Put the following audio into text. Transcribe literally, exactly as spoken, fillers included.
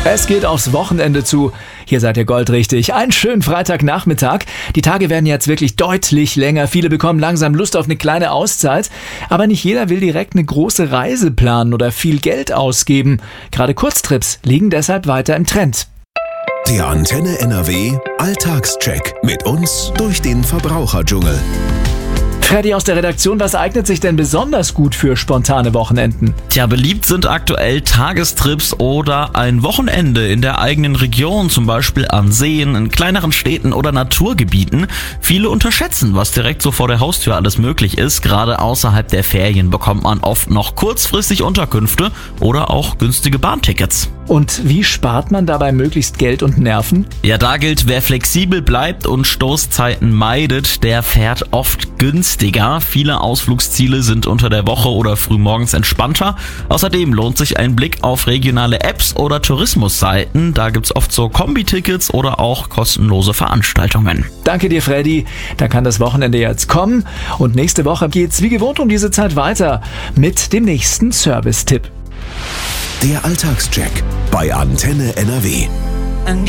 Es geht aufs Wochenende zu. Hier seid ihr goldrichtig. Einen schönen Freitagnachmittag. Die Tage werden jetzt wirklich deutlich länger. Viele bekommen langsam Lust auf eine kleine Auszeit. Aber nicht jeder will direkt eine große Reise planen oder viel Geld ausgeben. Gerade Kurztrips liegen deshalb weiter im Trend. Der Antenne N R W Alltagscheck mit uns durch den Verbraucherdschungel. Freddy aus der Redaktion, was eignet sich denn besonders gut für spontane Wochenenden? Tja, beliebt sind aktuell Tagestrips oder ein Wochenende in der eigenen Region, zum Beispiel an Seen, in kleineren Städten oder Naturgebieten. Viele unterschätzen, was direkt so vor der Haustür alles möglich ist. Gerade außerhalb der Ferien bekommt man oft noch kurzfristig Unterkünfte oder auch günstige Bahntickets. Und wie spart man dabei möglichst Geld und Nerven? Ja, da gilt, wer flexibel bleibt und Stoßzeiten meidet, der fährt oft günstiger. Viele Ausflugsziele sind unter der Woche oder frühmorgens entspannter. Außerdem lohnt sich ein Blick auf regionale Apps oder Tourismusseiten. Da gibt's oft so Kombi-Tickets oder auch kostenlose Veranstaltungen. Danke dir, Freddy. Da kann das Wochenende jetzt kommen. Und nächste Woche geht's wie gewohnt um diese Zeit weiter mit dem nächsten Service-Tipp. Der Alltagscheck bei Antenne N R W.